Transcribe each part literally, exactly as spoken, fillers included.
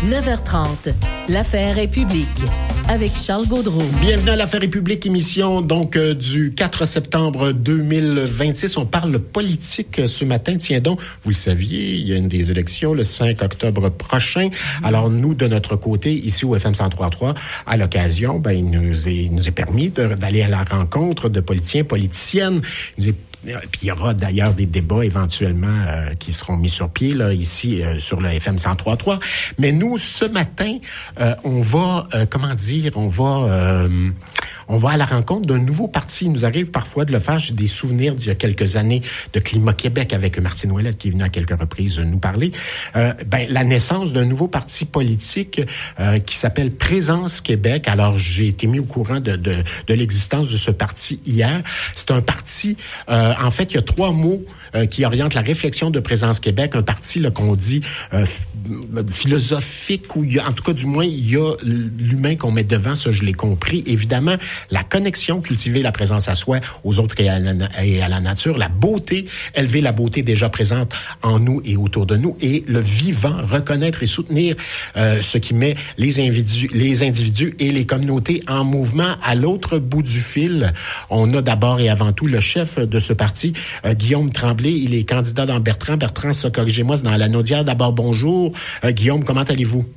neuf heures trente, L'affaire est publique, avec Charles Gaudreau. Bienvenue à l'Affaire est publique, émission donc euh, du quatre septembre deux mille vingt-six. On parle politique ce matin. Tiens donc, vous le saviez, il y a une des élections le cinq octobre prochain. Alors nous, de notre côté, ici au F M cent trois point trois, à l'occasion, ben, il nous est, il nous est permis de, d'aller à la rencontre de politiciens, politiciennes. Il nous est Puis il y aura d'ailleurs des débats éventuellement euh, qui seront mis sur pied là ici euh, sur le F M cent trois point trois. Mais nous, ce matin, euh, on va, euh, comment dire, on va... Euh, On va à la rencontre d'un nouveau parti. Il nous arrive parfois de le faire. J'ai des souvenirs d'il y a quelques années de Climat Québec avec Martine Ouellette qui est venue à quelques reprises nous parler. Euh, ben, la naissance d'un nouveau parti politique euh, qui s'appelle Présence Québec. Alors, j'ai été mis au courant de, de, de l'existence de ce parti hier. C'est un parti, euh, en fait, il y a trois mots euh, qui orientent la réflexion de Présence Québec. Un parti là, qu'on dit euh, philosophique, ou il y a, en tout cas, du moins, il y a l'humain qu'on met devant, ça je l'ai compris. Évidemment, la connexion, cultiver la présence à soi, aux autres et à, la, et à la nature, la beauté, élever la beauté déjà présente en nous et autour de nous, et le vivant, reconnaître et soutenir euh, ce qui met les individus, les individus et les communautés en mouvement. À l'autre bout du fil, on a d'abord et avant tout le chef de ce parti, euh, Guillaume Tremblay. Il est candidat dans Bertrand. Bertrand, ça, corrigez-moi, c'est dans la Naudière. D'abord, bonjour. Euh, Guillaume, comment allez-vous?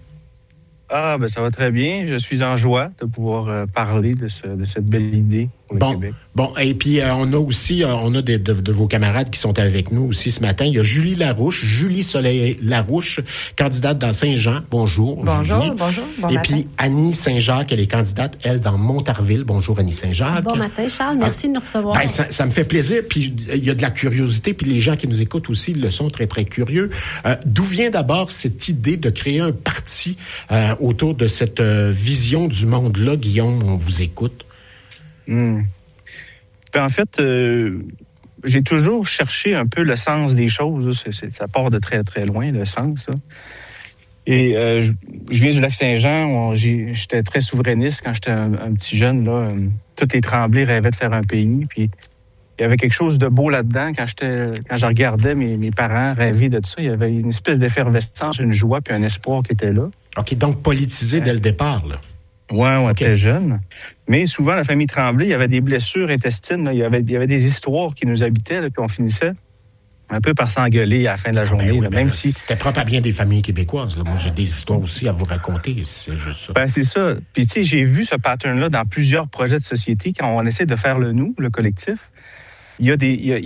Ah, ben ça va très bien. Je suis en joie de pouvoir euh, parler de, ce, de cette belle idée pour le bon, Québec. Bon, et puis euh, on a aussi, euh, on a des, de, de vos camarades qui sont avec nous aussi ce matin. Il y a Julie Larouche, Julie Soleil-Larouche, candidate dans Saint-Jean. Bonjour, Bonjour, Julie. bonjour, bon et matin. puis Annie Saint-Jacques, elle est candidate, elle, dans Montarville. Bonjour, Annie Saint-Jacques. Bon matin, Charles. Merci ah, de nous recevoir. Ben, ça, ça me fait plaisir. Puis il y a de la curiosité, puis les gens qui nous écoutent aussi le sont très, très curieux. Euh, d'où vient d'abord cette idée de créer un parti euh, autour de cette euh, vision du monde-là? Guillaume, on vous écoute. Mmh. Ben, en fait, euh, j'ai toujours cherché un peu le sens des choses. C'est, c'est, ça part de très, très loin, le sens. Là. Et euh, je, je viens du Lac-Saint-Jean. On, j'ai, j'étais très souverainiste quand j'étais un, un petit jeune. Là. Tous les Tremblay rêvaient de faire un pays. Puis il y avait quelque chose de beau là-dedans. Quand, j'étais, quand je regardais mes, mes parents rêver de tout ça, il y avait une espèce d'effervescence, une joie puis un espoir qui était là. OK, donc politisé euh, dès le départ, là. Oui, on était okay. jeunes. Mais souvent, la famille Tremblay, il y avait des blessures intestines. Là. Il, y avait, il y avait des histoires qui nous habitaient, là, puis on finissait un peu par s'engueuler à la fin de la journée. Ben oui, là, ben même là, si c'était propre à bien des familles québécoises. Là. Moi, j'ai des histoires aussi à vous raconter. C'est juste ça. Ben, c'est ça. Puis, tu sais, j'ai vu ce pattern-là dans plusieurs projets de société. Quand on essaie de faire le nous, le collectif, il y a des, il y a, il